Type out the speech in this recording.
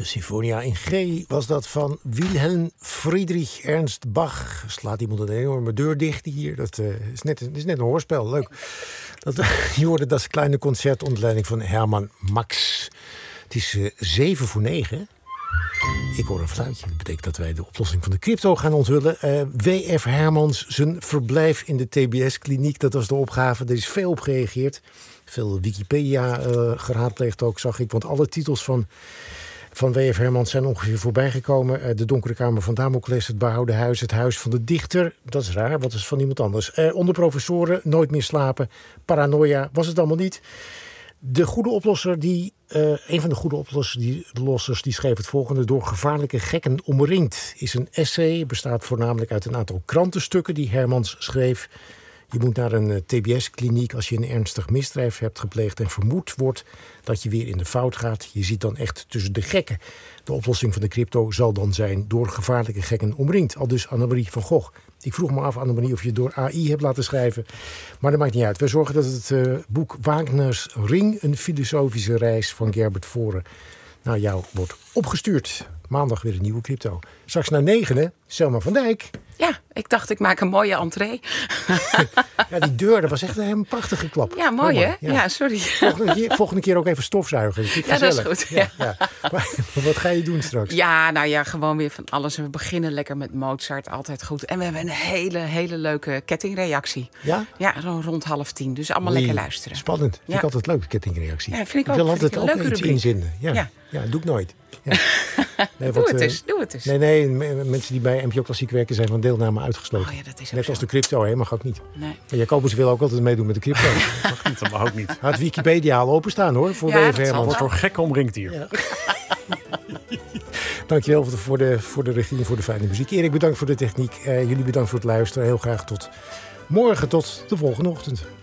De Sinfonia in G was dat van Wilhelm Friedrich Ernst Bach. Slaat iemand een enorme deur dicht hier. Dat is net een hoorspel. Leuk. Je hoorde dat kleine concert onder leiding van Herman Max. Het is 7:07. Ik hoor een fluitje. Dat betekent dat wij de oplossing van de crypto gaan onthullen. W.F. Hermans, zijn verblijf in de TBS-kliniek. Dat was de opgave. Er is veel op gereageerd. Veel Wikipedia geraadpleegd ook, zag ik. Want alle titels van W.F. Hermans zijn ongeveer voorbijgekomen. De Donkere Kamer van Damocles, Het Behouden Huis, Het Huis van de Dichter. Dat is raar, wat is van iemand anders. Onder professoren, Nooit meer slapen, Paranoia, was het allemaal niet. De goede oplosser, een van de goede oplossers, die schreef het volgende. Door gevaarlijke gekken omringd is een essay. Bestaat voornamelijk uit een aantal krantenstukken die Hermans schreef. Je moet naar een TBS-kliniek als je een ernstig misdrijf hebt gepleegd en vermoed wordt dat je weer in de fout gaat. Je ziet dan echt tussen de gekken. De oplossing van de crypto zal dan zijn door gevaarlijke gekken omringd. Aldus Annemarie van Gogh. Ik vroeg me af, Annemarie, of je het door AI hebt laten schrijven. Maar dat maakt niet uit. Wij zorgen dat het boek Wagners Ring, een filosofische reis van Gerbert Voren, naar jou wordt opgestuurd. Maandag weer een nieuwe crypto. Straks na 9, Selma van Dijk. Ja, ik dacht ik maak een mooie entree. Ja, die deur, dat was echt een prachtige klap. Ja, mooi hè? Ja, sorry. Volgende keer ook even stofzuigen. Ja, dat is goed. Ja. Maar wat ga je doen straks? Ja, nou ja, gewoon weer van alles. We beginnen lekker met Mozart, altijd goed. En we hebben een hele leuke kettingreactie. Ja? Ja, rond 9:30. Dus allemaal lekker luisteren. Spannend. Vind ik altijd leuke kettingreactie. Ja, vind ik ook. Ik wil altijd ook leuke iets rubriek. inzenden. Ja, doe ik nooit. Ja. Nee, Doe het eens. Nee, mensen die bij NPO Klassiek werken zijn van deelname uitgesloten. Oh ja, dat is net als de crypto, hè, mag ook niet. Nee. En Jacobus wil ook altijd meedoen met de crypto. Dat mag ook niet. Het Wikipedia al openstaan hoor, voor W.F. Hermans. Wordt door gek omringd hier. Ja. Dankjewel voor de regie en voor de fijne muziek. Erik, bedankt voor de techniek. Jullie bedankt voor het luisteren. Heel graag tot morgen, tot de volgende ochtend.